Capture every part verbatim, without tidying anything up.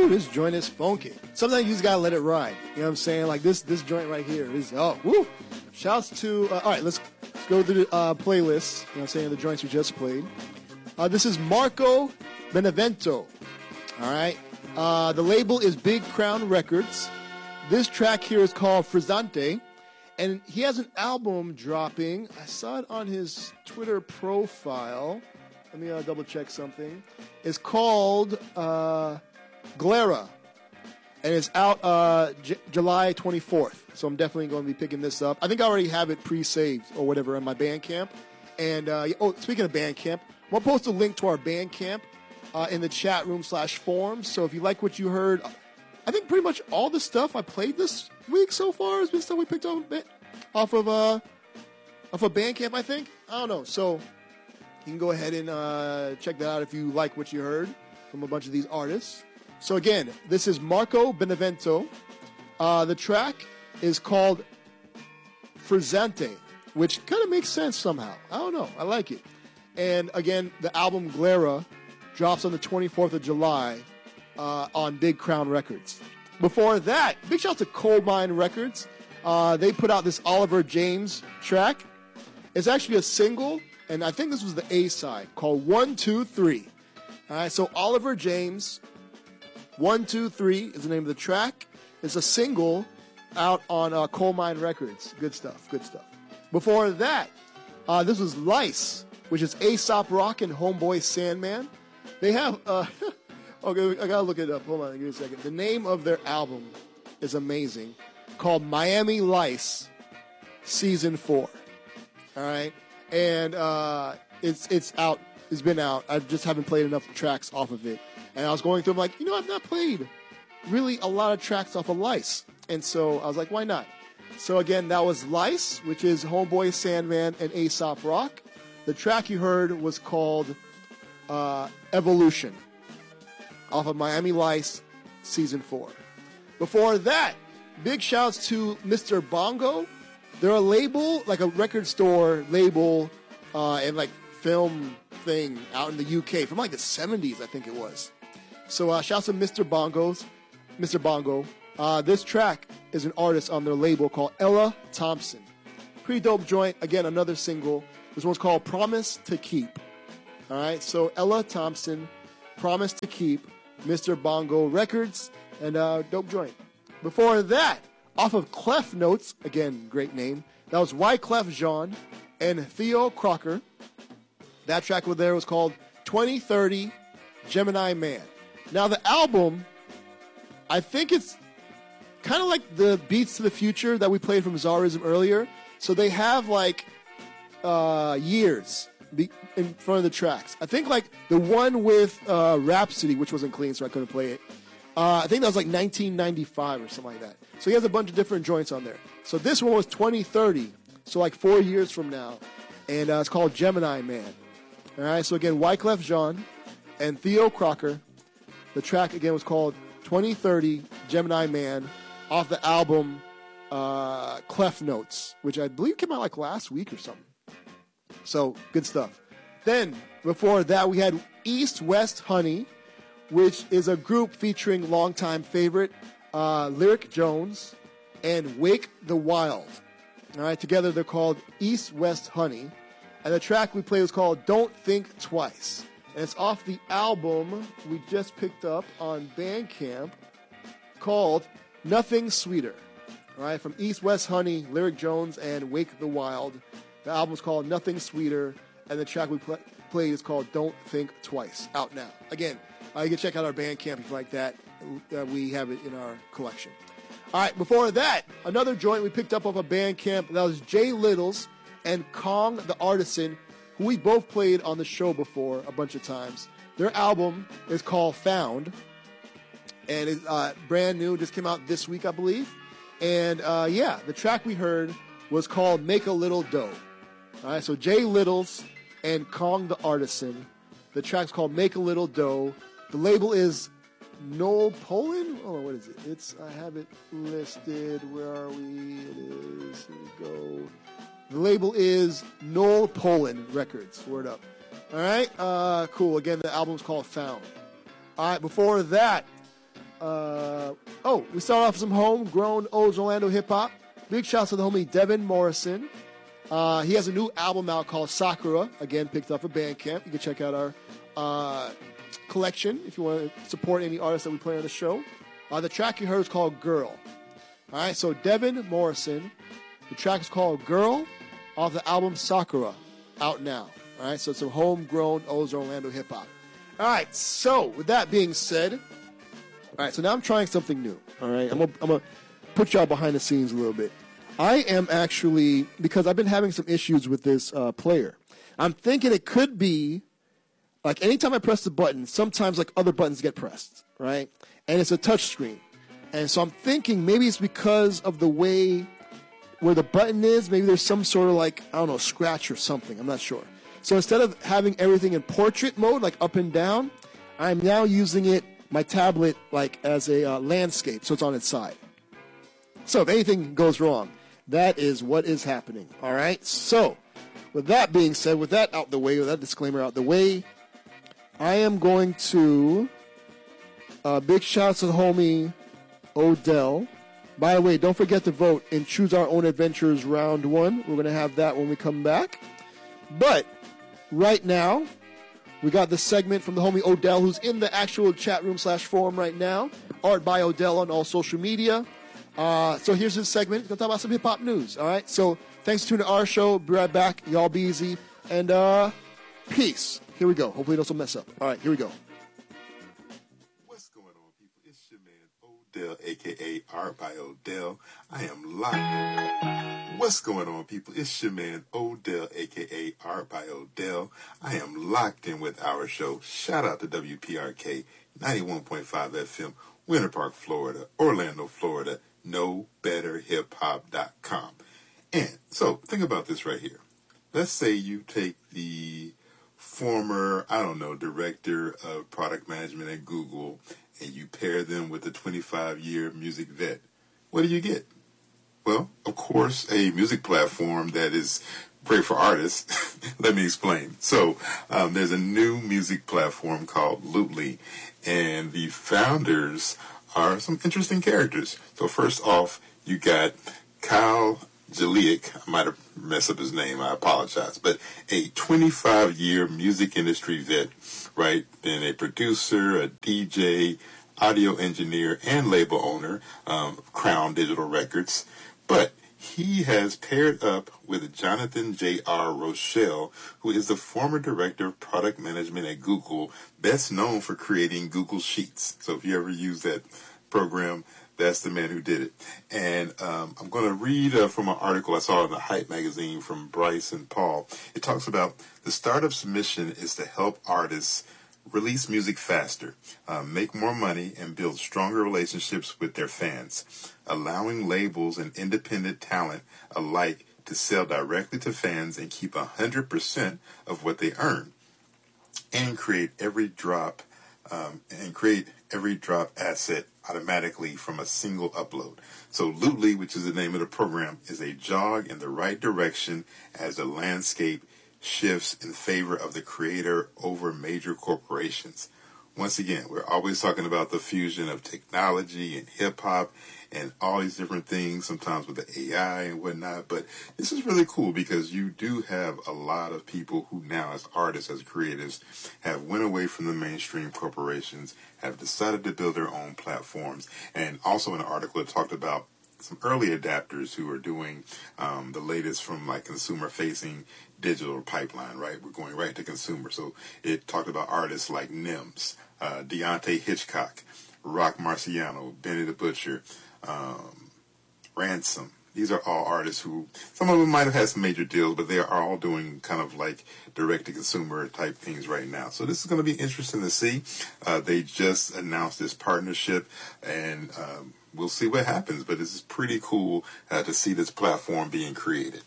Woo, this joint is funky. Sometimes you just gotta let it ride. You know what I'm saying? Like this this joint right here is, oh, woo. Shouts to, uh, all right, let's, let's go through the uh, playlist. You know what I'm saying? The joints we just played. Uh, this is Marco Benevento. All right. Uh, the label is Big Crown Records. This track here is called Frizzante. And he has an album dropping. I saw it on his Twitter profile. Let me uh, double check something. It's called uh, Glera. And it's out uh, J- July twenty-fourth. So I'm definitely going to be picking this up. I think I already have it pre-saved or whatever in my Bandcamp. And, uh, oh, speaking of Bandcamp, I'm going to post a link to our Bandcamp uh, in the chat room slash forums. So if you like what you heard, I think pretty much all the stuff I played this week so far has been stuff we picked up a bit off of, uh, off of Bandcamp, I think. I don't know. So you can go ahead and uh, check that out if you like what you heard from a bunch of these artists. So again, this is Marco Benevento. Uh, the track is called Frizzante, which kind of makes sense somehow. I don't know. I like it. And again, the album Glera drops on the twenty-fourth of July uh, on Big Crown Records. Before that, big shout out to Coal Mine Records. Uh, they put out this Oliver James track. It's actually a single, and I think this was the A-side, called One, Two, Three. All right, so Oliver James... One, Two, Three is the name of the track. It's a single out on uh, Coal Mine Records. Good stuff, good stuff. Before that, uh, this was Lice, which is Aesop Rock and Homeboy Sandman. They have, uh, okay, I gotta look it up. Hold on, give me a second. The name of their album is amazing, called Miami Lice Season four. All right? And uh, it's it's out. It's been out. I just haven't played enough tracks off of it. And I was going through, I'm like, you know, I've not played really a lot of tracks off of Lice. And so I was like, why not? So again, that was Lice, which is Homeboy Sandman and Aesop Rock. The track you heard was called uh, Evolution, off of Miami Lice Season four. Before that, big shouts to Mister Bongo. They're a label, like a record store label uh, and like film thing out in the U K from like the seventies, I think it was. So uh, shouts to Mister Bongos, Mister Bongo. Uh, this track is an artist on their label called Ella Thompson. Pretty dope joint. Again, another single. This one's called Promise to Keep. All right, so Ella Thompson, Promise to Keep, Mister Bongo Records, and uh, dope joint. Before that, off of Clef Notes, again, great name, that was Wyclef Jean and Theo Crocker. That track over there was called twenty thirty Gemini Man. Now, the album, I think it's kind of like the Beats to the Future that we played from Zarism earlier. So they have, like, uh, years in front of the tracks. I think, like, the one with uh, Rhapsody, which wasn't clean, so I couldn't play it. Uh, I think that was, like, nineteen ninety-five or something like that. So he has a bunch of different joints on there. So this one was twenty thirty, so, like, four years from now. And uh, it's called Gemini Man. All right, so again, Wyclef Jean and Theo Crocker. The track, again, was called twenty thirty Gemini Man off the album uh, Clef Notes, which I believe came out like last week or something. So, good stuff. Then, before that, we had East West Honey, which is a group featuring longtime favorite uh, Lyric Jones and Wake the Wild. All right, together they're called East West Honey. And the track we played was called Don't Think Twice. And it's off the album we just picked up on Bandcamp called Nothing Sweeter. All right, from East West Honey, Lyric Jones, and Wake the Wild. The album's called Nothing Sweeter, and the track we pl- played is called Don't Think Twice, out now. Again, uh, you can check out our Bandcamp if you like that. Uh, we have it in our collection. All right, before that, another joint we picked up off a Bandcamp. That was Jay Littles and Kong the Artisan, who we both played on the show before a bunch of times. Their album is called Found, and it's uh, brand new, just came out this week, I believe. And uh, yeah, the track we heard was called Make a Little Dough. All right, so Jay Littles and Kong the Artisan. The track's called Make a Little Dough. The label is Noel Poland? Oh, what is it? It's, I have it listed. Where are we? It is, here we go. The label is Noel Poland Records. Word up. All right, uh, cool. Again, the album's called Found. All right, before that, Uh, oh, we start off with some homegrown old Orlando hip hop. Big shouts to the homie Devin Morrison. Uh, he has a new album out called Sakura. Again, picked up for Bandcamp. You can check out our uh, collection if you want to support any artists that we play on the show. Uh, the track you heard is called Girl. All right, so Devin Morrison. The track is called Girl off the album Sakura, out now. All right, so it's some homegrown old Orlando hip hop. All right, so with that being said, all right, so now I'm trying something new. All right, I'm gonna, I'm gonna put y'all behind the scenes a little bit. I am actually, because I've been having some issues with this uh, player, I'm thinking it could be, like anytime I press the button, sometimes like other buttons get pressed, right? And it's a touch screen. And so I'm thinking maybe it's because of the way where the button is, maybe there's some sort of like, I don't know, scratch or something, I'm not sure. So instead of having everything in portrait mode, like up and down, I'm now using it, my tablet, like as a uh, landscape, so it's on its side. So if anything goes wrong, that is what is happening, all right? So, with that being said, with that out the way, with that disclaimer out the way, I am going to, uh, big shouts to the homie Odell. By the way, don't forget to vote in Choose Our Own Adventures Round one. We're going to have that when we come back. But, right now, we got the segment from the homie Odell, who's in the actual chat room slash forum right now. Art by Odell on all social media. Uh, so here's his segment. We're going to talk about some hip-hop news, all right? So thanks for tuning to our show. Be right back. Y'all be easy. And uh, peace. Here we go. Hopefully it doesn't mess up. All right, here we go. What's going on, people? It's your man, Odell, a k a. Art by Odell. I am locked. What's going on, people? It's your man, Odell, a k a. Art by Odell. I am locked in with our show. Shout out to W P R K ninety-one point five F M, Winter Park, Florida, Orlando, Florida. no better hip hop dot com. And so think about this right here. Let's say you take the former, I don't know, director of product management at Google and you pair them with a twenty-five year music vet. What do you get? Well, of course, a music platform that is great for artists. Let me explain. So um, there's a new music platform called Lootly, and the founders are some interesting characters. So first off, you got Kyle Jaliek. I might have messed up his name. I apologize. But a twenty-five year music industry vet, right? Been a producer, a D J, audio engineer, and label owner um, of Crown Digital Records. But he has paired up with Jonathan J R. Rochelle, who is the former director of product management at Google, best known for creating Google Sheets. So if you ever use that program, that's the man who did it. And um, I'm going to read uh, from an article I saw in the Hype magazine from Bryce and Paul. It talks about the startup's mission is to help artists release music faster, uh, make more money, and build stronger relationships with their fans, allowing labels and independent talent alike to sell directly to fans and keep one hundred percent of what they earn, and create every drop um, and create every drop asset automatically from a single upload. So Lootly, which is the name of the program, is a jog in the right direction as the landscape shifts in favor of the creator over major corporations. Once again, we're always talking about the fusion of technology and hip-hop and all these different things, sometimes with the A I and whatnot. But this is really cool because you do have a lot of people who now, as artists, as creatives, have went away from the mainstream corporations, have decided to build their own platforms. And also in an article, it talked about some early adapters who are doing um, the latest from like consumer-facing digital pipeline, right? We're going right to consumer. So it talked about artists like Nims, uh, Deontay Hitchcock, Rock Marciano, Benny the Butcher, um, Ransom. These are all artists who, some of them might have had some major deals, but they are all doing kind of like direct-to-consumer type things right now. So this is going to be interesting to see. Uh, they just announced this partnership, and um, we'll see what happens. But this is pretty cool uh, to see this platform being created.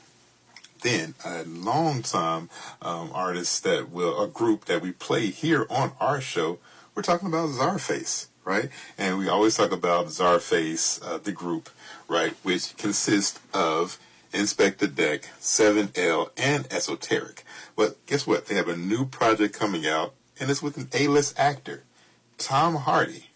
Then a long-time um, artist that will, a group that we play here on our show, we're talking about Czarface, right? And we always talk about Czarface, uh, the group, right, which consists of Inspector Deck, seven L, and Esoteric. But guess what? They have a new project coming out, and it's with an A-list actor, Tom Hardy,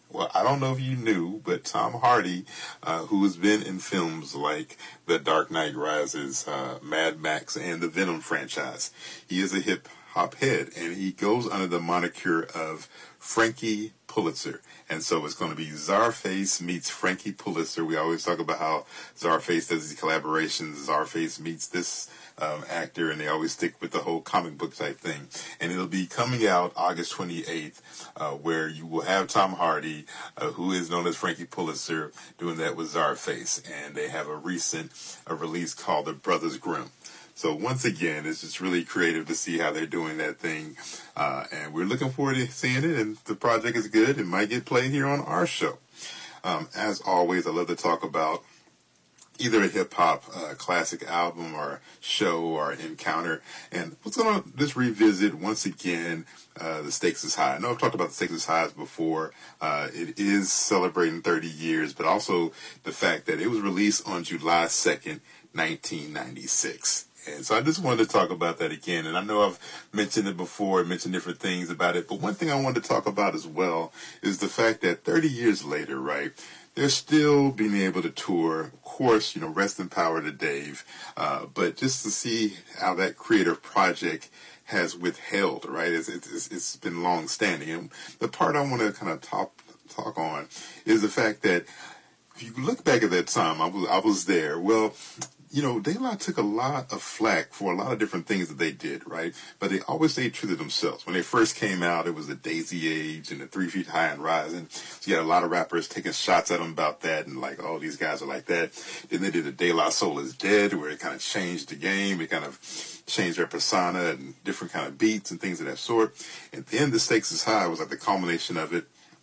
Well, I don't know if you knew, but Tom Hardy, uh, who has been in films like The Dark Knight Rises, uh, Mad Max, and the Venom franchise, he is a hip-hop head, and he goes under the moniker of Frankie Pulitzer. And so it's going to be Czarface meets Frankie Pulitzer. We always talk about how Czarface does these collaborations. Czarface meets this um, actor, and they always stick with the whole comic book type thing. And it'll be coming out August twenty-eighth, uh, where you will have Tom Hardy, uh, who is known as Frankie Pulitzer, doing that with Czarface. And they have a recent a release called The Brothers Grimm. So once again, it's just really creative to see how they're doing that thing. Uh, and we're looking forward to seeing it. And if the project is good, it might get played here on our show. Um, as always, I love to talk about either a hip-hop uh, classic album or show or encounter. And what's going to just revisit, once again, uh, The Stakes is High. I know I've talked about The Stakes is High before. Uh, it is celebrating thirty years, but also the fact that it was released on July second, nineteen ninety-six. And so I just wanted to talk about that again. And I know I've mentioned it before, mentioned different things about it. But one thing I wanted to talk about as well is the fact that thirty years later, right, they're still being able to tour. Of course, you know, rest in power to Dave. Uh, but just to see how that creative project has withheld, right, it's, it's, it's been long-standing. And the part I want to kind of talk, talk on is the fact that if you look back at that time, I was, I was there. Well, you know, De La took a lot of flack for a lot of different things that they did, right? But they always stayed true to themselves. When they first came out, it was the Daisy Age and the Three Feet High and Rising. So you had a lot of rappers taking shots at them about that and like, oh, these guys are like that. Then they did a De La Soul is Dead, where it kind of changed the game. It kind of changed their persona and different kind of beats and things of that sort. And then The Stakes is High was like the culmination of it.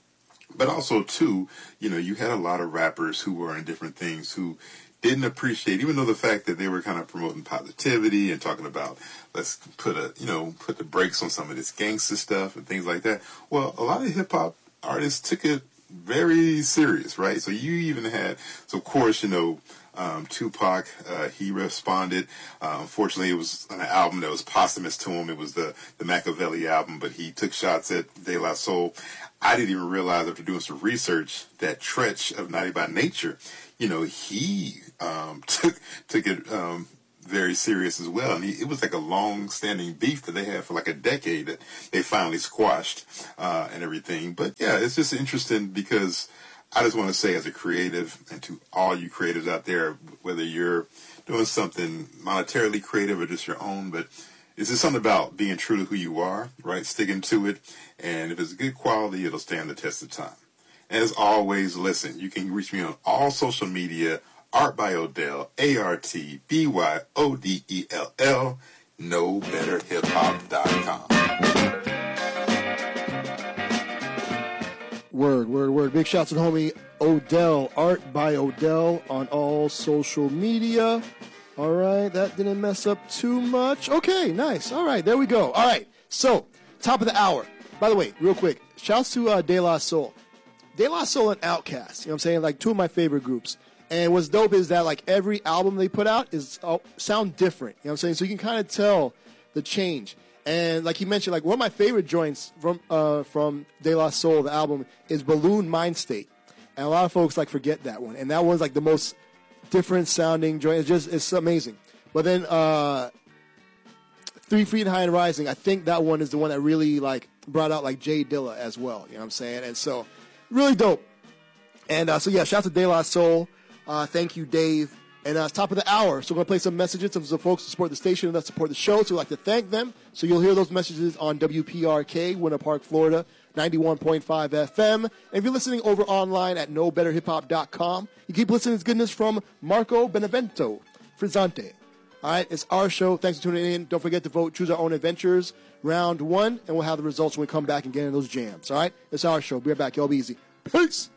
But also, too, you know, you had a lot of rappers who were in different things who didn't appreciate, even though the fact that they were kind of promoting positivity and talking about, let's put a, you know, put the brakes on some of this gangster stuff and things like that. Well, a lot of hip hop artists took it very serious, right? So you even had, so of course, you know, um, Tupac, uh, he responded. Uh, unfortunately, it was an album that was posthumous to him. It was the, the Machiavelli album, but he took shots at De La Soul. I didn't even realize after doing some research that Treach of Naughty by Nature, you know, he um, took took it um, very serious as well. And he, it was like a long-standing beef that they had for like a decade that they finally squashed uh, and everything. But, yeah, it's just interesting because I just want to say as a creative and to all you creatives out there, whether you're doing something monetarily creative or just your own, but it's just something about being true to who you are, right, sticking to it. And if it's good quality, it'll stand the test of time. As always, listen, you can reach me on all social media, Art by Odell, A R T B Y O D E L L, no better hip hop dot com. Word, word, word. Big shouts to the homie Odell, Art by Odell on all social media. All right, that didn't mess up too much. Okay, nice. All right, there we go. All right, so, top of the hour. By the way, real quick, shouts to uh, De La Soul. De La Soul and Outkast, you know what I'm saying? Like, two of my favorite groups. And what's dope is that, like, every album they put out is uh, sound different. You know what I'm saying? So you can kind of tell the change. And like you mentioned, like, one of my favorite joints from uh, from De La Soul, the album, is Balloon Mind State. And a lot of folks, like, forget that one. And that one's, like, the most different sounding joint. It's just, it's amazing. But then uh, Three Feet High and Rising, I think that one is the one that really, like, brought out, like, Jay Dilla as well. You know what I'm saying? And so, really dope. And uh, so, yeah, shout out to De La Soul. Uh, thank you, Dave. And uh, it's top of the hour, so we're going to play some messages from some folks who support the station and that support the show. So we'd like to thank them. So you'll hear those messages on W P R K, Winter Park, Florida, ninety-one point five F M. And if you're listening over online at no better hip hop dot com, you keep listening to goodness from Marco Benevento, Frizzante. All right, it's our show. Thanks for tuning in. Don't forget to vote Choose Our Own Adventures, round one, and we'll have the results when we come back and get in those jams. All right, it's our show. Be right back. Y'all be easy. Peace.